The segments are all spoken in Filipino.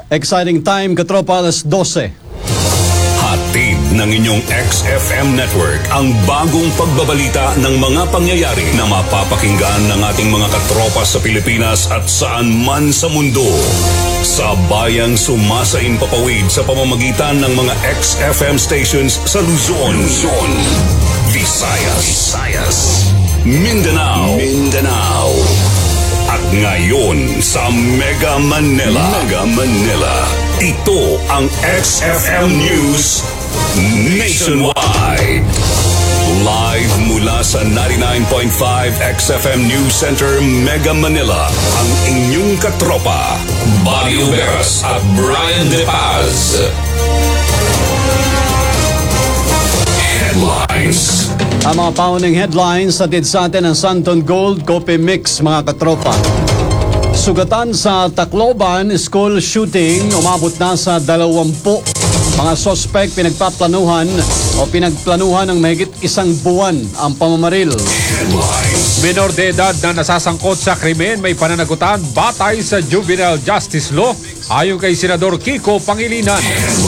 Exciting time, katropa, alas 12. Hatid ng inyong XFM Network ang bagong pagbabalita ng mga pangyayari na mapapakinggan ng ating mga katropa sa Pilipinas at saan man sa mundo. Sa bayang sumasaimpapawid sa pamamagitan ng mga XFM stations sa Luzon, Visayas, Mindanao, at ngayon sa Mega Manila. Ito ang XFM News Nationwide. Live mula sa 99.5 XFM News Center, Mega Manila, ang inyong katropa, Buddy Uberas at Brian De Paz. Headlines. Ang mga paunang headlines atid sa atin ng Santon Gold Coffee Mix, mga katropa. Sugatan sa Tacloban school shooting, umabot na sa 20. Mga sospek pinagplanuhan ng mahigit isang buwan ang pamamaril. Minor de edad na nasasangkot sa krimen may pananagutan batay sa Juvenile Justice Law ayon kay Senador Kiko Pangilinan.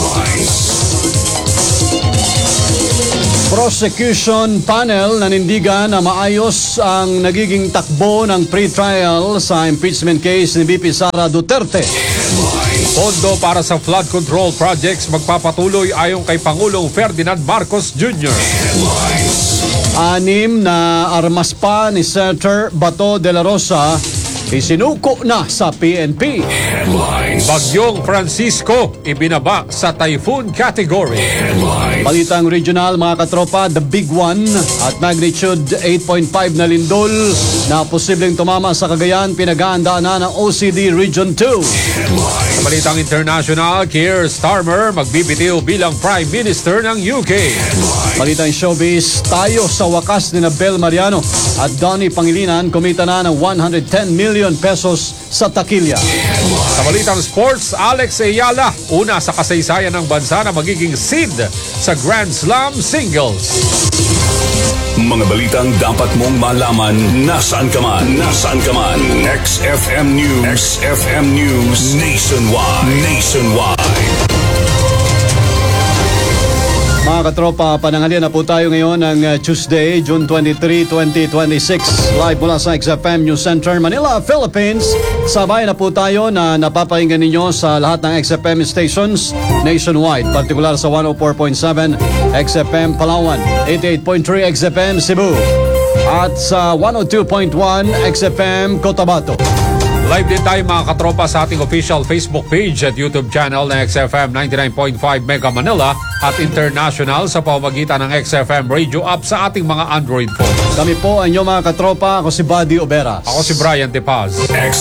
Prosecution panel nanindigan na maayos ang nagiging takbo ng pre-trial sa impeachment case ni VP Sara Duterte. Pondo para sa flood control projects magpapatuloy ayon kay Pangulong Ferdinand Marcos Jr. 6 na armas pa ni Senator Bato de la Rosa isinuko na sa PNP. Bagyong Francisco ibinaba sa typhoon category. Balitang regional, mga katropa, the big one at magnitude 8.5 na lindol na posibleng tumama sa Cagayan, pinag-aandaan na ng OCD Region 2. Sa balitang international, Keir Starmer magbibitiw bilang Prime Minister ng UK. Balitang showbiz, tayo sa wakas ni Bel Mariano at Donnie Pangilinan kumita na ng 110 million pesos sa takilya. Sa balitang sports, Alex Ayala, una sa kasaysayan ng bansa na magiging seed sa Grand Slam singles. Mga balitang dapat mong malaman nasaan ka man. XFM News Nationwide. Mga katropa, pananghalian na po tayo ngayon ng Tuesday, June 23, 2026. Live mula sa XFM News Center, Manila, Philippines. Sabay na po tayo na napapakinggan ninyo sa lahat ng XFM stations nationwide. Partikular sa 104.7 XFM Palawan, 88.3 XFM Cebu, at sa 102.1 XFM Cotabato. Live din tayo, mga katropa, sa ating official Facebook page at YouTube channel ng XFM 99.5 Mega Manila at international sa pamamagitan ng XFM Radio app sa ating mga Android phone. Kami po ang inyong mga katropa. Ako si Buddy Uberas. Ako si Brian De Paz.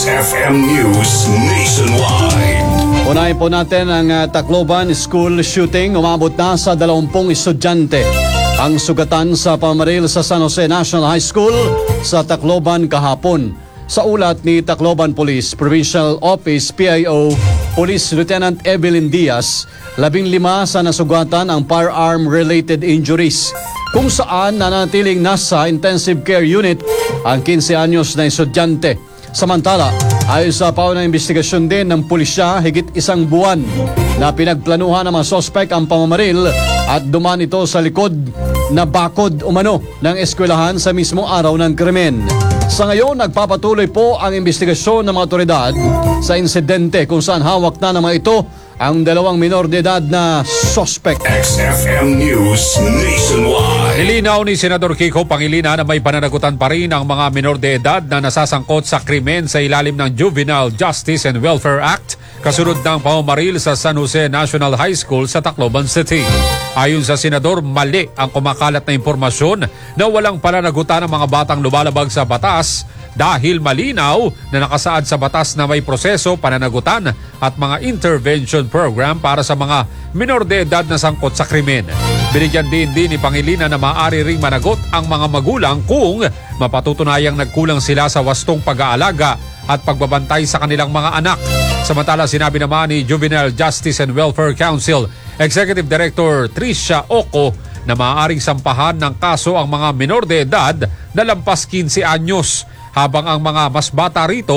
XFM News Nationwide. Unahin po natin ang Tacloban school shooting. Umabot na sa 20 estudyante ang sugatan sa pamaril sa San Jose National High School sa Tacloban kahapon. Sa ulat ni Tacloban Police Provincial Office PIO Police Lieutenant Evelyn Diaz, 15 sa nasugatan ang firearm-related injuries, kung saan nanatiling nasa intensive care unit ang 15 anyos na estudyante. Samantala, ayon sa paunang investigasyon din ng pulisya, higit isang buwan na pinagplanuhan ng mga sospek ang pamamaril at dumaan ito sa likod na bakod umano ng eskwelahan sa mismong araw ng krimen. Sa ngayon, nagpapatuloy po ang investigasyon ng mga otoridad sa insidente kung saan hawak na ng mga ito ang 2 minor de edad na suspect. XFM News Nationwide. Nilinaw ni Senador Kiko Pangilinan na may pananagutan pa rin ang mga minor de edad na nasasangkot sa krimen sa ilalim ng Juvenile Justice and Welfare Act kasunod ng pamamaril sa San Jose National High School sa Tacloban City. Ayon sa Senador, mali ang kumakalat na impormasyon na walang pananagutan ng mga batang lumalabag sa batas dahil malinaw na nakasaad sa batas na may proseso, pananagutan at mga intervention program para sa mga minor de edad na sangkot sa krimen. Binigyan din ni Pangilinan na maaari ring managot ang mga magulang kung mapatutunayang nagkulang sila sa wastong pag-aalaga at pagbabantay sa kanilang mga anak. Samantala, sinabi naman ni Juvenile Justice and Welfare Council Executive Director Tricia Oco na maaaring sampahan ng kaso ang mga minor de edad na lampas 15 anyos, habang ang mga mas bata rito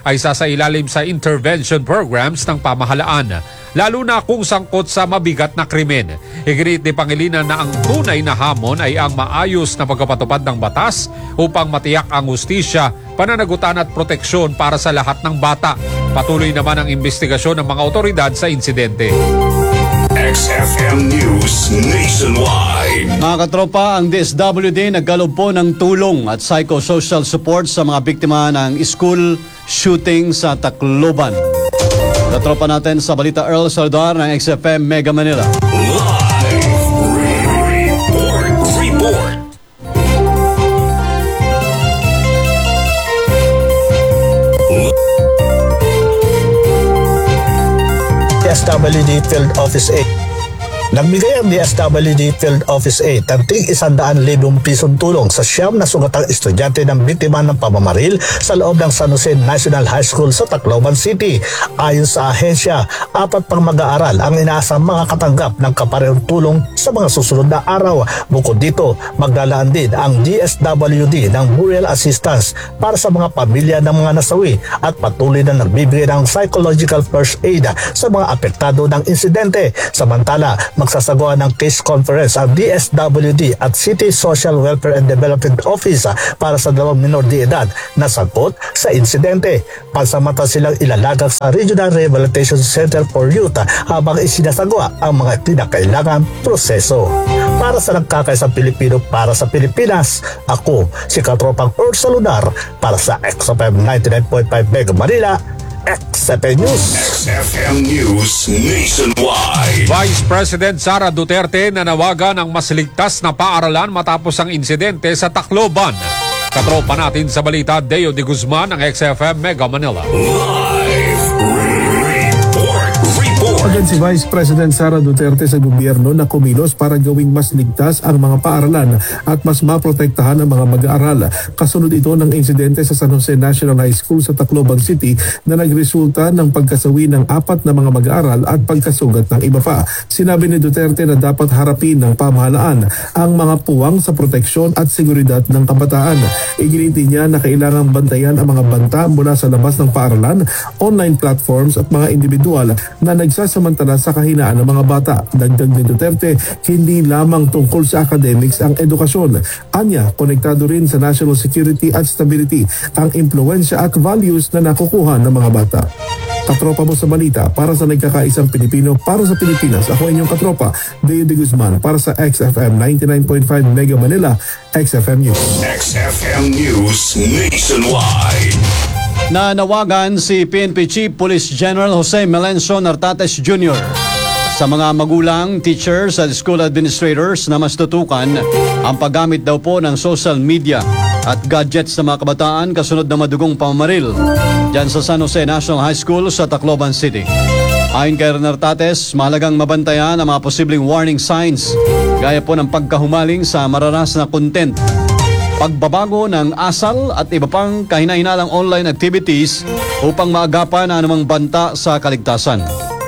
ay sasailalim sa intervention programs ng pamahalaan, lalo na kung sangkot sa mabigat na krimen. Iginiit ni Pangilinan na ang tunay na hamon ay ang maayos na pagpapatupad ng batas upang matiyak ang hustisya, pananagutan at proteksyon para sa lahat ng bata. Patuloy naman ang investigasyon ng mga otoridad sa insidente. XFM News Nationwide. Mga katropa, ang DSWD nagkaloob po ng tulong at psychosocial support sa mga biktima ng school shooting sa Tacloban. Katropa natin sa balita, Earl Saldar ng XFM Mega Manila. Live report. DSWD Field Office 8. Nagbigay ang DSWD Field Office 8 ng tig 100,000 pisong tulong sa siyam na sugatang estudyante ng biktima ng pamamaril sa loob ng San Jose National High School sa Tacloban City. Ayon sa ahensya, 4 pang mag-aaral ang inaasang makakatanggap ng kaparehong tulong sa mga susunod na araw. Bukod dito, maglalaan din ang DSWD ng burial assistance para sa mga pamilya ng mga nasawi at patuloy na nagbibigay ng psychological first aid sa mga apektado ng insidente. Samantala, magsasagawa ng case conference ang DSWD at City Social Welfare and Development Office para sa 2 minor de edad na sangkot sa insidente. Pansamantala silang ilalagak sa Regional Rehabilitation Center for Youth habang isinasagawa ang mga tinakailangan proseso. Para sa nagkakaisang Pilipino para sa Pilipinas, ako si Katropang Earl Saludar para sa XFM 99.5 Mega Manila, XFM News. XFM News Nationwide. Vice President Sara Duterte nanawagan ng mas ligtas na paaralan matapos ang insidente sa Tacloban. Katropa natin sa balita, Deo de Guzman ng XFM Mega Manila. Live report. Agad si Vice President Sara Duterte sa gobyerno na kumilos para gawing mas ligtas ang mga paaralan at mas maprotektahan ang mga mag-aaral. Kasunod ito ng insidente sa San Jose National High School sa Tacloban City na nagresulta ng pagkasawi ng 4 na mga mag-aaral at pagkasugat ng iba pa. Sinabi ni Duterte na dapat harapin ng pamahalaan ang mga puwang sa proteksyon at seguridad ng kabataan. Iginiti niya na kailangang bantayan ang mga banta mula sa labas ng paaralan, online platforms at mga individual na nagsasamantala sa kahinaan ng mga bata. Dagdag ni Duterte, hindi lamang tungkol sa academics ang edukasyon. Anya, konektado rin sa national security at stability ang impluensya at values na nakukuha ng mga bata. Katropa mo sa balita para sa nagkakaisang Pilipino para sa Pilipinas. Ako inyong katropa, Deo de Guzman para sa XFM 99.5 Mega Manila, XFM News. XFM News Nationwide. Nanawagan si PNP Chief Police General Jose Melencio Nartates Jr. sa mga magulang, teachers at school administrators na mas tutukan ang paggamit daw po ng social media at gadgets sa mga kabataan kasunod ng madugong pamamaril dyan sa San Jose National High School sa Tacloban City. Ayon kay Nartates, mahalagang mabantayan ang mga posibleng warning signs gaya po ng pagkahumaling sa mararas na content, pagbabago ng asal at iba pang kahina-hinalang online activities upang maagapan ang anumang banta sa kaligtasan.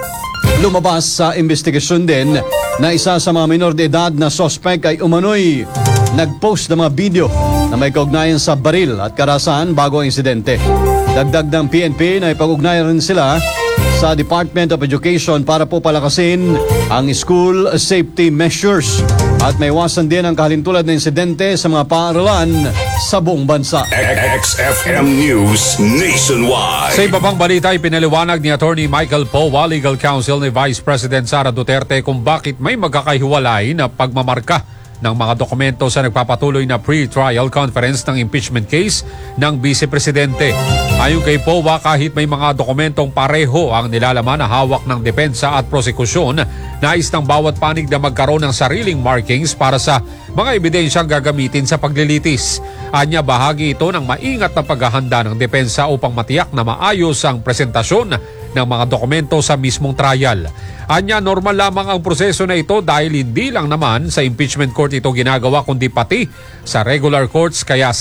Lumabas sa investigasyon din na isa sa mga minor de edad na suspect ay umano'y nag-post ng mga video na may kaugnayan sa baril at karahasan bago ang insidente. Dagdag ng PNP na ipag-ugnayan rin sila sa Department of Education para po palakasin ang school safety measures at may iwasan din ang kahalintulad na insidente sa mga paaralan sa buong bansa. XFM News Nationwide. Sa iba pang balita, ipinaliwanag ni Attorney Michael Powa, Legal Counsel ni Vice President Sara Duterte kung bakit may magkakahiwalay na pagmamarka ng mga dokumento sa nagpapatuloy na pre-trial conference ng impeachment case ng Vice Presidente. Ayon kay Powa, kahit may mga dokumentong pareho ang nilalaman na hawak ng depensa at prosekusyon, nais ng bawat panig na magkaroon ng sariling markings para sa mga ebidensyang gagamitin sa paglilitis. Anya, bahagi ito ng maingat na paghahanda ng depensa upang matiyak na maayos ang presentasyon ng mga dokumento sa mismong trial. Anya, normal lamang ang proseso na ito dahil hindi lang naman sa impeachment court ito ginagawa kundi pati sa regular courts, kaya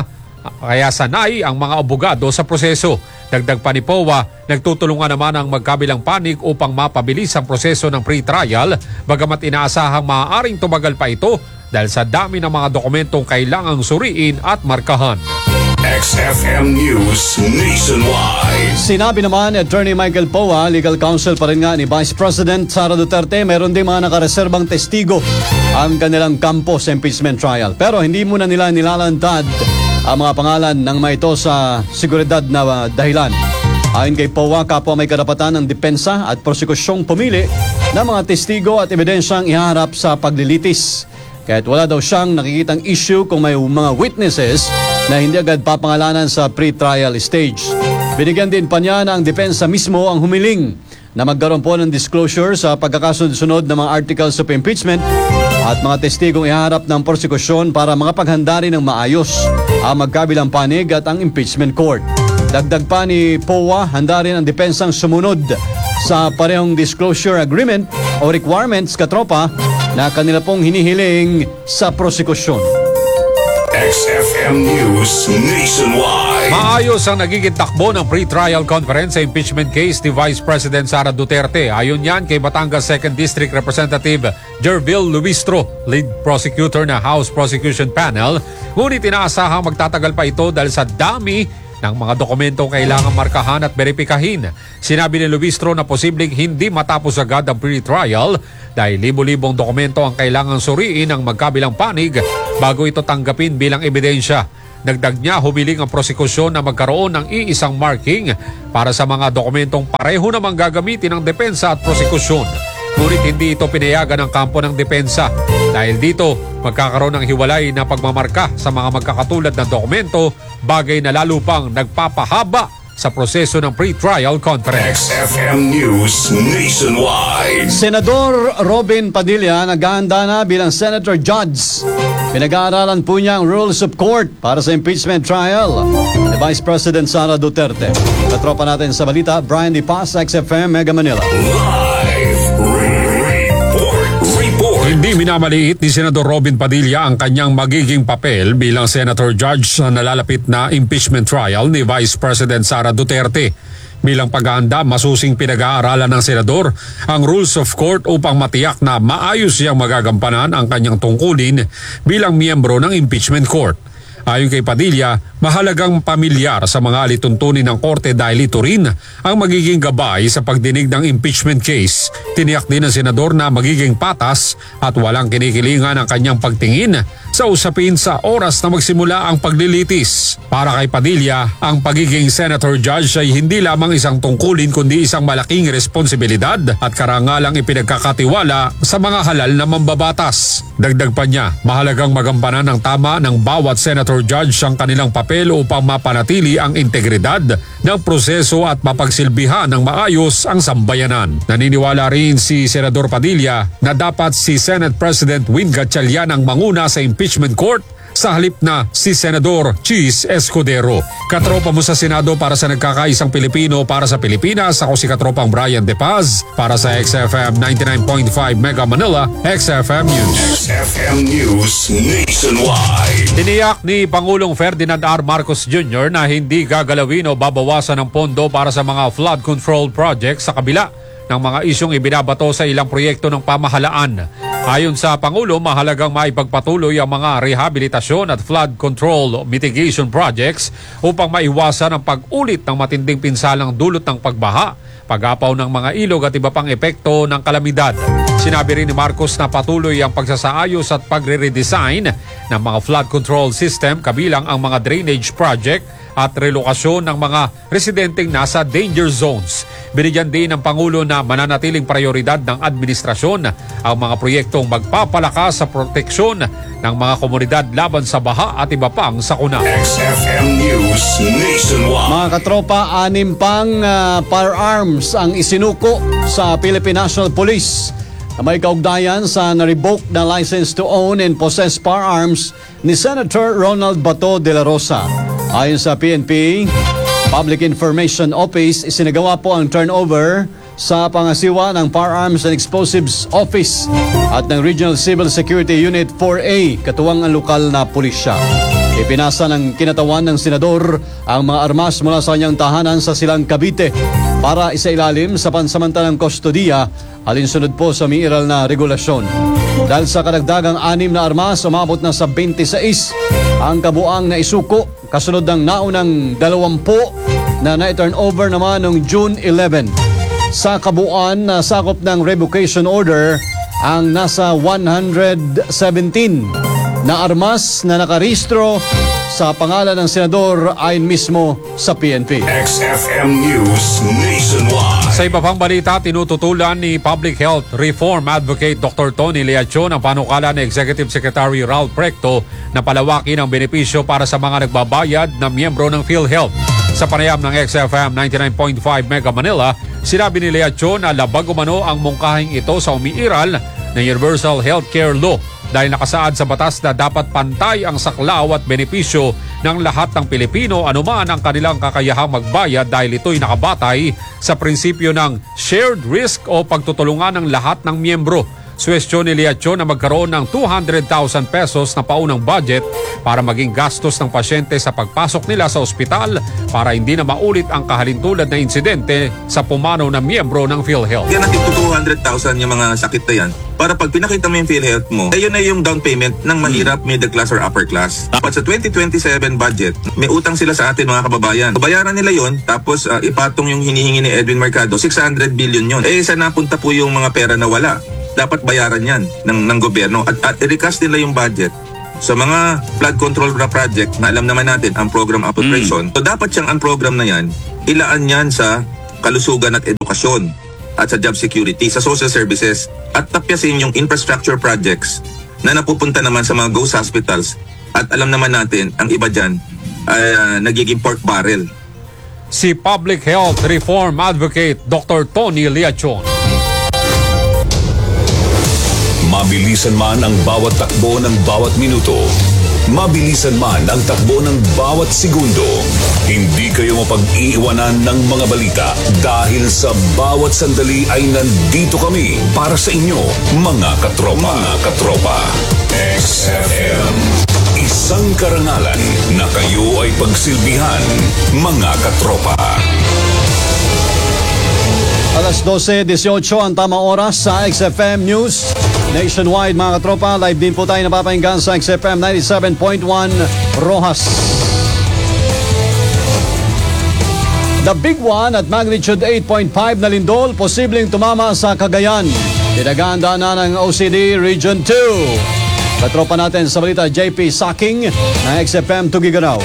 sanay ang mga abogado sa proseso. Dagdag pa ni Powa, nagtutulungan naman ang magkabilang panig upang mapabilis ang proseso ng pre-trial, bagamat inaasahang maaaring tumagal pa ito dahil sa dami ng mga dokumentong kailangang suriin at markahan. XFM News Nationwide. Sinabi naman ni Attorney Michael Poa, legal counsel pa rin nga ni Vice President Sara Duterte, meron din mga nakareserbang testigo ang kanilang kampo sa impeachment trial. Pero hindi muna nila nilalantad ang mga pangalan ng mga ito sa seguridad na dahilan. Ayon kay Poa, kapwa may karapatan ng depensa at prosekusyong pumili ng mga testigo at ebidensyang iharap sa paglilitis. Kahit wala daw siyang nakikitang issue kung may mga witnesses na hindi agad papangalanan sa pre-trial stage. Binigyan din pa niya na ang depensa mismo ang humiling na magkaroon po ng disclosure sa pagkakasunod ng mga articles of impeachment at mga testigong iharap ng prosekusyon para makapaghanda rin ng maayos ang magkabilang panig at ang impeachment court. Dagdag pa ni Poa, handa rin ang depensang sumunod sa parehong disclosure agreement o requirements katropa na kanila pong hinihiling sa prosekusyon. XFM News Nationwide. Maayos ang nagiging takbo ng pre-trial conference sa impeachment case ni Vice President Sara Duterte. Ayon yan kay Batangas 2nd District Representative Jervil Luistro, lead prosecutor na House Prosecution Panel. Ngunit inaasahang magtatagal pa ito dahil sa dami ng mga dokumentong kailangang markahan at beripikahin. Sinabi ni Luistro na posibleng hindi matapos agad ang pre-trial dahil libo-libong dokumento ang kailangang suriin ng magkabilang panig bago ito tanggapin bilang ebidensya. Dagdag niya, humiling ang prosekusyon na magkaroon ng iisang marking para sa mga dokumentong pareho namang gagamitin ng depensa at prosekusyon. Ngunit hindi ito pinayagan ng kampo ng depensa. Dahil dito, magkakaroon ng hiwalay na pagmamarka sa mga magkakatulad na dokumento, bagay na lalo pang nagpapahaba sa proseso ng pre-trial conference. XFM News Nationwide. Senador Robin Padilla naghahanda na bilang Senator Judge. Pinag-aaralan po niya ang rules of court para sa impeachment trial ni Vice President Sara Duterte. Katropa natin sa balita, Brian D. Paz, XFM Mega Manila. Live report. Hindi minamaliit ni Senador Robin Padilla ang kanyang magiging papel bilang Senator Judge sa nalalapit na impeachment trial ni Vice President Sara Duterte. Bilang paghahanda, masusing pinag-aaralan ng Senador ang rules of court upang matiyak na maayos siyang magagampanan ang kanyang tungkulin bilang miyembro ng impeachment court. Ayon kay Padilla, mahalagang pamilyar sa mga alituntunin ng korte dahil ito rin ang magiging gabay sa pagdinig ng impeachment case. Tiniyak din ng senador na magiging patas at walang kinikilingan ang kanyang pagtingin sa usapin sa oras na magsimula ang paglilitis. Para kay Padilla, ang pagiging senator judge ay hindi lamang isang tungkulin kundi isang malaking responsibilidad at karangalang ipinagkakatiwala sa mga halal na mambabatas. Dagdag pa niya, mahalagang magampanan ng tama ng bawat senator judge ang kanilang papel upang mapanatili ang integridad ng proseso at mapagsilbihan ng maayos ang sambayanan. Naniniwala rin si Senador Padilla na dapat si Senate President Win Gatchalian ang manguna sa impeachment court sa halip na si Senador Cheese Escudero. Katropa mo sa Senado para sa nagkakaisang Pilipino para sa Pilipinas. Ako si Katropang Brian De Paz para sa XFM 99.5 Mega Manila, XFM News. XFM News Nationwide. Tiniyak ni Pangulong Ferdinand R. Marcos Jr. na hindi gagalawin o babawasan ng pondo para sa mga flood control projects sa kabila ng mga isyong ibinabato sa ilang proyekto ng pamahalaan. Ayon sa Pangulo, mahalagang maipagpatuloy ang mga rehabilitasyon at flood control mitigation projects upang maiwasan ang pag-ulit ng matinding pinsalang dulot ng pagbaha, pag-apaw ng mga ilog at iba pang epekto ng kalamidad. Sinabi rin ni Marcos na patuloy ang pagsasaayos at pagre-redesign ng mga flood control system kabilang ang mga drainage project at relokasyon ng mga residenteng nasa danger zones. Binigyan din ng Pangulo na mananatiling prioridad ng administrasyon ang mga proyektong magpapalakas sa proteksyon ng mga komunidad laban sa baha at iba pang sakuna. XFM News Nationwide. Mga katropa, 6 pang firearms ang isinuko sa Philippine National Police na may kaugnayan sa na-revoke na license to own and possess firearms ni Senator Ronald Bato de la Rosa. Ayon sa PNP, Public Information Office, isinagawa po ang turnover sa pangasiwa ng Firearms and Explosives Office at ng Regional Civil Security Unit 4A, katuwang ang lokal na pulisya. Ipinasa ng kinatawan ng senador ang mga armas mula sa kanyang tahanan sa Silang Cavite para isailalim sa pansamantalang kustodiya alinsunod po sa miiral na regulasyon. Dahil sa kadagdagang 6 na armas, umabot na sa 26 ang kabuang na isuko kasunod ng naunang 20 na na-turnover naman noong June 11. Sa kabuuan na sakop ng revocation order ang nasa 117 na armas na nakarehistro sa pangalan ng senador ayon mismo sa PNP. XFM News Nationwide. Sa iba pang balita, tinututulan ni Public Health Reform Advocate Dr. Tony Leachon ang panukala ni Executive Secretary Ralph Recto na palawakin ang benepisyo para sa mga nagbabayad na miyembro ng PhilHealth. Sa panayam ng XFM 99.5 Mega Manila, sinabi ni Leachon na labag umano ang mungkahing ito sa umiiral ng Universal Healthcare Law dahil nakasaad sa batas na dapat pantay ang saklaw at benepisyo ng lahat ng Pilipino anuman ang kanilang kakayahang magbayad dahil ito'y nakabatay sa prinsipyo ng shared risk o pagtutulungan ng lahat ng miyembro. Suwestyon ni Leachon na magkaroon ng 200,000 pesos na paunang budget para maging gastos ng pasyente sa pagpasok nila sa ospital para hindi na maulit ang kahalintulad na insidente sa pumanaw na miyembro ng PhilHealth. Yan natin 200,000 yung mga sakit na yan. Para pag pinakita mo yung PhilHealth mo, yun na yung down payment ng mahirap, middle class or upper class. But sa 2027 budget, may utang sila sa atin mga kababayan. Bayaran nila yun, tapos ipatong yung hinihingi ni Edwin Mercado, 600 billion yun. Saan napunta po yung mga pera na wala? Dapat bayaran yan ng gobyerno at i-recast nila yung budget sa mga flood control na project na alam naman natin ang program of operation. So dapat siyang ang program na yan, ilaan yan sa kalusugan at edukasyon at sa job security, sa social services at tapyasin yung infrastructure projects na napupunta naman sa mga ghost hospitals at alam naman natin ang iba dyan ay nagiging pork barrel. Si Public Health Reform Advocate Dr. Tony Leachon. Mabilisan man ang bawat takbo ng bawat minuto, mabilisan man ang takbo ng bawat segundo, hindi kayo mapag-iiwanan ng mga balita dahil sa bawat sandali ay nandito kami para sa inyo, mga katropa. Mga katropa. XFM. Isang karangalan na kayo ay pagsilbihan, mga katropa. Alas 12:18 ang tamang oras sa XFM News Nationwide, mga katropa. Live din po tayo napapahinggan sa XFM 97.1 Rojas. The big one at magnitude 8.5 na lindol posibleng tumama sa Cagayan. Dinagandaan na ng OCD Region 2. Katropa natin sa balita, JP Saking ng XFM Tugigaraw.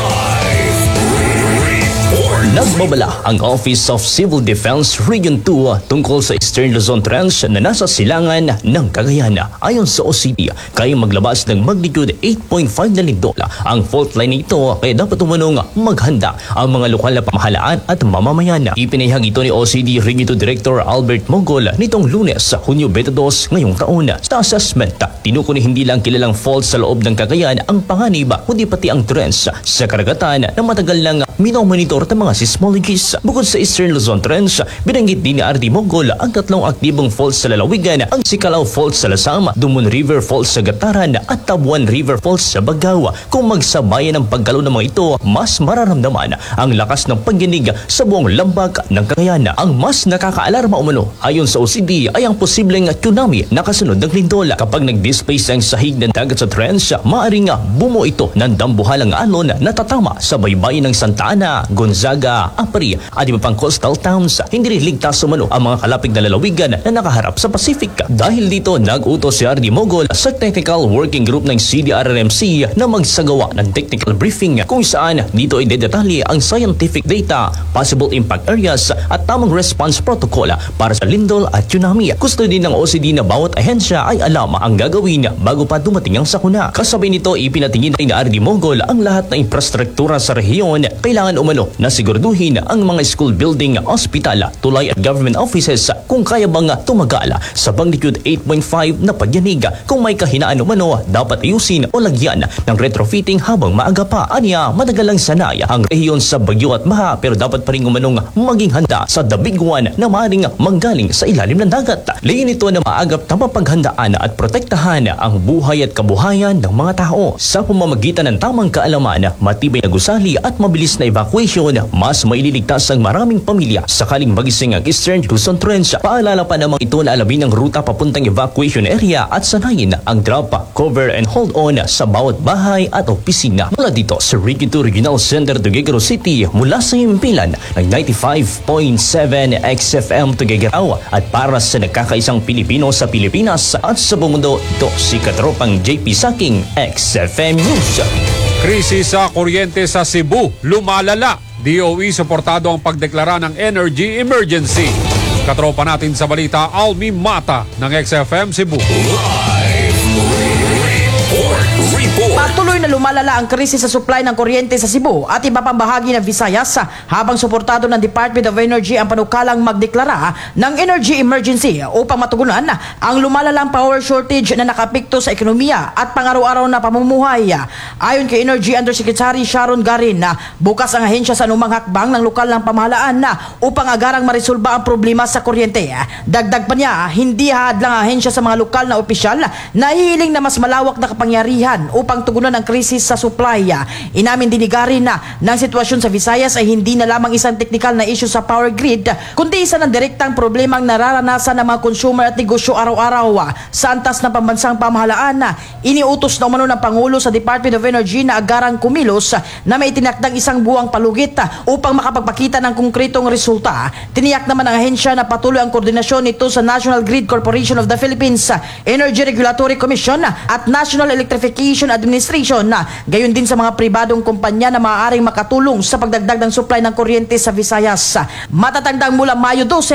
Nagbabala ang Office of Civil Defense Region 2 tungkol sa Eastern Luzon Trench na nasa silangan ng Cagayan. Ayon sa OCD, kaya maglabas ng magnitude 8.5 na lindol ang fault line nito, kaya dapat umanong maghanda ang mga lokal na pamahalaan at mamamayan. Ipinahayag ito ni OCD Region 2 Director Albert Mogol nitong Lunes, Hunyo 22 ngayong taon. Sa assessment, tinukoy hindi lang kilalang fault sa loob ng Cagayan ang panganib, kundi pati ang trench sa karagatan na matagal nang minomonitor ng mga seismologists. Bukod sa Eastern Luzon Trench, binanggit din ni RD Mogol ang tatlong aktibong faults sa lalawigan, ang Sicalao Fault sa Lasam, Dumon River Fault sa Gataran at Tabuan River Fault sa Bagao. Kung magsabayan ang pagkalo ng mga ito, mas mararamdaman ang lakas ng pagyanig sa buong lambak ng Cagayan. Ang mas nakakaalarma umano ayon sa OCD ay ang posibleng tsunami na kasunod ng lindol. Kapag nag-displace ang sahig ng dagat sa trench, maaaring bumuo ito ng dambuhalang alon na tatama sa baybayin ng Santa Ana, Gonzaga, Apari at iba pang coastal towns. Hindi rin ligtas umano ang mga kalapig na lalawigan na nakaharap sa Pacific. Dahil dito, nag-utos si RD Mogol sa Technical Working Group ng CDRRMC na magsagawa ng technical briefing kung saan dito ay dedetalye ang scientific data, possible impact areas at tamang response protocol para sa lindol at tsunami. Gusto din ng OCD na bawat ahensya ay alam ang gagawin bago pa dumating ang sakuna. Kasabay nito, ipinatingin rin ni RD Mogol ang lahat ng infrastruktura sa rehiyon. Kailangan umano na siguraduhin ang mga school building, ospital, tulay at government offices kung kaya bang tumagal sa magnitude 8.5 na pagyanig. Kung may kahinaan umano, dapat ayusin o lagyan ng retrofitting habang maaga pa. Anya, matagal lang sanay ang rehiyon sa bagyo at baha, pero dapat pa rin umanong maging handa sa the big one na maaaring manggaling sa ilalim ng dagat. Layon ito na maagap na mapaghandaan at protektahan ang buhay at kabuhayan ng mga tao sa pamamagitan ng tamang kaalaman, matibay na gusali at mabilis na evacuation. Mas mas maililigtas ang maraming pamilya sakaling magising ang Eastern Luzon Trench. Paalala pa namang ito na alamin ang ruta papuntang evacuation area at sanayin ang drop, cover and hold on sa bawat bahay at opisina. Mula dito sa Region 2 Regional Center Tuguegarao City, mula sa himpilan ng 95.7 XFM Tuguegarao at para sa nagkakaisang Pilipino sa Pilipinas at sa buong mundo, ito si Katropang JP Saking, XFM News. Krisis sa kuryente sa Cebu, lumalala. DOE suportado ang pagdeklara ng energy emergency. Katropa natin sa balita, Almi Mata ng XFM Cebu. Patuloy na lumalala ang krisis sa supply ng kuryente sa Cebu at iba pang bahagi ng Visayas habang suportado ng Department of Energy ang panukalang magdeklara ng energy emergency upang matugunan ang lumalalang power shortage na nakapikto sa ekonomiya at pang-araw-araw na pamumuhay. Ayon kay Energy Undersecretary Sharon Garin, bukas ang ahensya sa anumang hakbang ng lokal ng pamahalaan upang agarang marisolba ang problema sa kuryente. Dagdag pa niya, hindi hadlang ang ahensya sa mga lokal na opisyal na hihiling na mas malawak na kapangyarihan upang tugunan ang krisis sa supply. Inamin din ni Garin na ng sitwasyon sa Visayas ay hindi na lamang isang technical na issue sa power grid, kundi isa ng direktang problemang nararanasan ng mga consumer at negosyo araw-araw. Sa antas ng pambansang pamahalaan, iniutos na umano ng Pangulo sa Department of Energy na agarang kumilos na may tinakdang isang buwang palugit upang makapagpakita ng konkretong resulta. Tiniyak naman ng ahensya na patuloy ang koordinasyon nito sa National Grid Corporation of the Philippines, Energy Regulatory Commission at National Electrification Administration, gayon din sa mga pribadong kumpanya na maaaring makatulong sa pagdagdag ng supply ng kuryente sa Visayas. Matatandang mula Mayo 12,